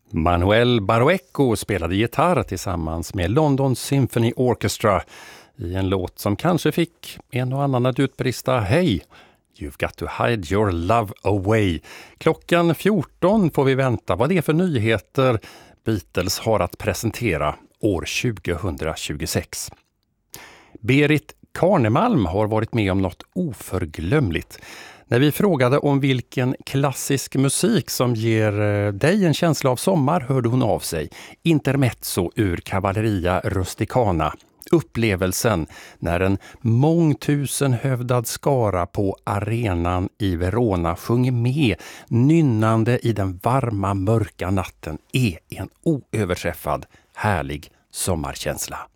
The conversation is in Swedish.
Manuel Barrueco spelade gitarr tillsammans med London Symphony Orchestra i en låt som kanske fick en och annan att utbrista "Hej! You've got to hide your love away." Klockan 14 får vi vänta vad det är för nyheter Beatles har att presentera år 2026. Berit Karnemalm har varit med om något oförglömligt. När vi frågade om vilken klassisk musik som ger dig en känsla av sommar hörde hon av sig. Intermezzo ur Cavalleria Rusticana. Upplevelsen när en mångtusenhövdad skara på arenan i Verona sjunger med nynnande i den varma mörka natten är en oöverträffad härlig sommarkänsla.